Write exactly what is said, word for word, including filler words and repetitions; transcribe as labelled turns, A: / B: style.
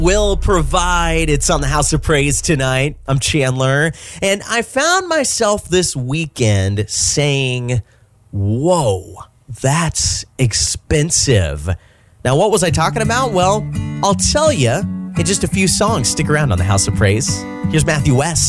A: Will provide. It's on the House of Praise tonight. I'm Chandler, and I found myself this weekend saying, whoa, that's expensive. Now, what was I talking about? Well, I'll tell you in just a few songs. Stick around on the House of Praise. Here's Matthew West.